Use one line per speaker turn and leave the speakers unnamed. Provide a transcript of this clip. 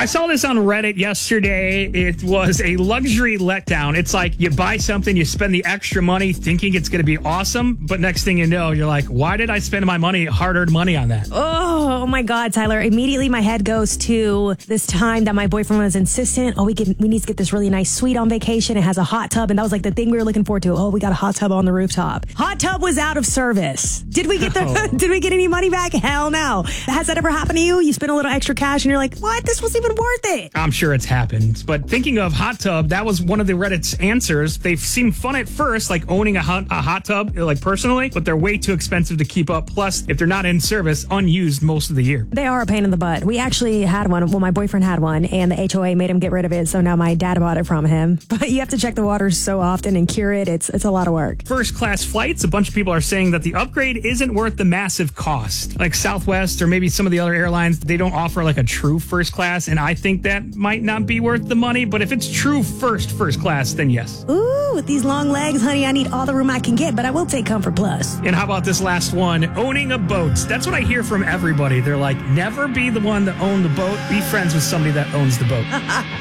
I saw this on Reddit yesterday. It was a luxury letdown. It's like you buy something, you spend the extra money thinking it's going to be awesome, but next thing you know, you're like, why did I spend my money, hard-earned money on that?
Oh my God, Tyler. Immediately my head goes to this time that my boyfriend was insistent, we need to get this really nice suite on vacation. It has a hot tub, and that was like the thing we were looking forward to. Oh, we got a hot tub on the rooftop. Hot tub was out of service. Did we get did we get any money back? Hell no. Has that ever happened to you? You spend a little extra cash and you're like, what? This wasn't even worth it.
I'm sure it's happened. But thinking of hot tub, that was one of the Reddit's answers. They seem fun at first, like owning a hot tub, like personally, but they're way too expensive to keep up. Plus, if they're not in service, unused most of the year.
They are a pain in the butt. We actually had one. Well, my boyfriend had one, and the HOA made him get rid of it. So now my dad bought it from him. But you have to check the waters so often and cure it. It's a lot of work.
First class flights, a bunch of people are saying that the upgrade isn't worth the massive cost. Like Southwest or maybe some of the other airlines, they don't offer like a true first class, and I think that might not be worth the money. But if it's true first class, then yes.
Ooh, with these long legs, honey, I need all the room I can get, but I will take Comfort Plus.
And how about this last one? Owning a boat. That's what I hear from everybody. They're like, never be the one to own the boat. Be friends with somebody that owns the boat.